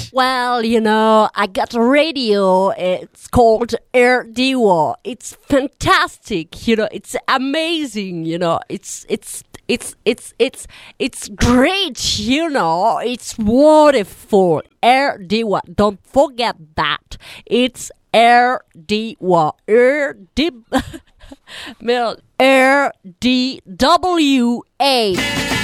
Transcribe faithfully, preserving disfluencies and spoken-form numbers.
Well, you know, I got a radio. It's called Air Diwa. It's fantastic. You know, it's amazing. You know, it's it's it's it's it's it's great. You know, it's wonderful. Air Diwa. Don't forget that. It's Air Diwa. Air D. Air D W A.